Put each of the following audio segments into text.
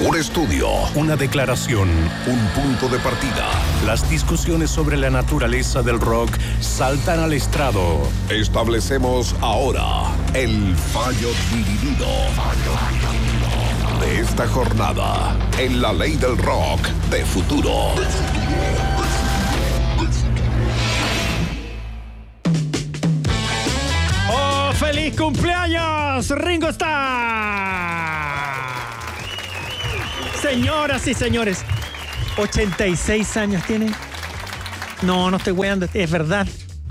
Un estudio, una declaración, un punto de partida. Las discusiones sobre la naturaleza del rock saltan al estrado. Establecemos ahora el fallo dividido de esta jornada en la ley del rock de Futuro. ¡Oh, feliz cumpleaños, Ringo Starr! Señoras y señores, 86 años tiene. No estoy weando, es verdad.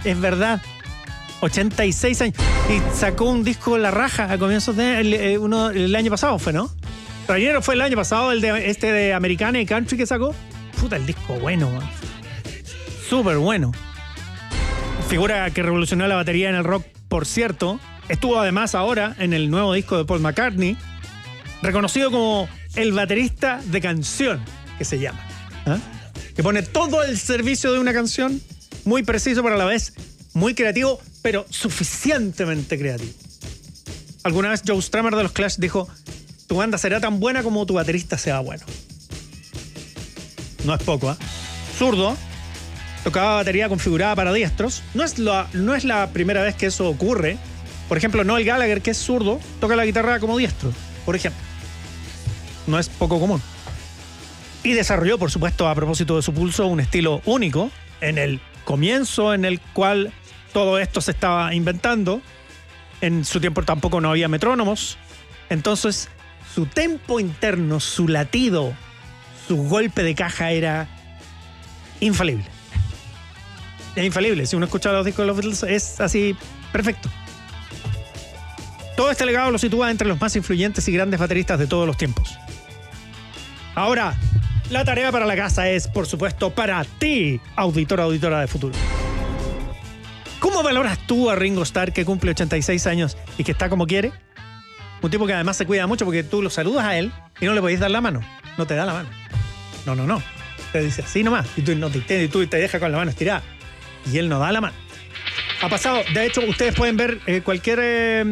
86 años. Y sacó un disco La Raja a comienzos el año pasado, ¿fue, no? Primero fue el año pasado, el de Americana y Country que sacó. Puta, el disco bueno, man. Súper bueno. Figura que revolucionó la batería en el rock, por cierto. Estuvo además ahora en el nuevo disco de Paul McCartney, reconocido como el baterista de canción, que se llama. Que pone todo el servicio de una canción, muy preciso, pero a la vez muy creativo, pero suficientemente creativo. Alguna vez Joe Strummer de los Clash dijo: tu banda será tan buena como tu baterista sea bueno. No es poco, Zurdo, tocaba batería configurada para diestros. No es la primera vez que eso ocurre. Por ejemplo, Noel Gallagher, que es zurdo, toca la guitarra como diestro, por ejemplo. No es poco común. Y desarrolló, por supuesto, a propósito de su pulso, un estilo único en el comienzo en el cual todo esto se estaba inventando. En su tiempo tampoco no había metrónomos. Entonces, su tempo interno, su latido, su golpe de caja era infalible. Es infalible. Si uno escucha los discos de los Beatles, es así perfecto. Todo este legado lo sitúa entre los más influyentes y grandes bateristas de todos los tiempos. Ahora, la tarea para la casa es, por supuesto, para ti, auditora de Futuro. ¿Cómo valoras tú a Ringo Starr, que cumple 86 años y que está como quiere? Un tipo que además se cuida mucho porque tú lo saludas a él y no le podéis dar la mano. No te da la mano. No. Te dice así nomás. Y tú te dejas con la mano estirada. Y él no da la mano. Ha pasado, de hecho, ustedes pueden ver cualquier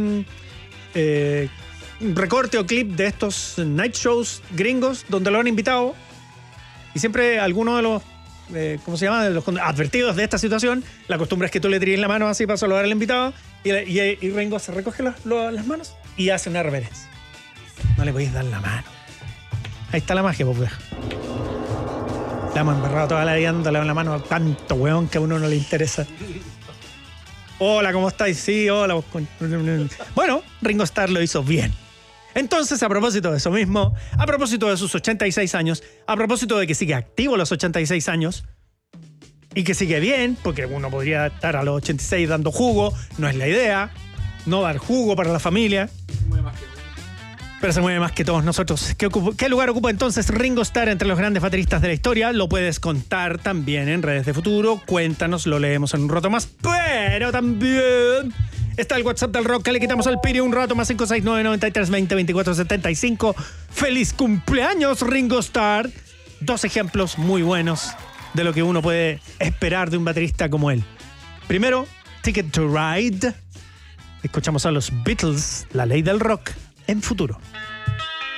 recorte o clip de estos night shows gringos donde lo han invitado. Y siempre alguno de los, ¿cómo se llama? De los advertidos de esta situación, la costumbre es que tú le tires la mano así para saludar al invitado y Ringo se recoge las manos y hace una reverencia. No le podéis dar la mano. Ahí está la magia, pues. La hemos embarrado toda la vida dándole la mano a tanto weón que a uno no le interesa. Hola, ¿cómo estáis? Sí, hola. Bueno, Ringo Starr lo hizo bien. Entonces, a propósito de eso mismo, a propósito de sus 86 años, a propósito de que sigue activo a los 86 años y que sigue bien, porque uno podría estar a los 86 dando jugo, no es la idea, no dar jugo para la familia. Pero se mueve más que todos nosotros. ¿Qué lugar ocupa entonces Ringo Starr entre los grandes bateristas de la historia? Lo puedes contar también en Redes de Futuro. Cuéntanos, lo leemos en un rato más. Pero también está el WhatsApp del rock que le quitamos al Piri un rato más, 569-9320-2475. ¡Feliz cumpleaños, Ringo Starr! 2 ejemplos muy buenos de lo que uno puede esperar de un baterista como él. Primero, Ticket to Ride. Escuchamos a los Beatles, la ley del rock, en Futuro.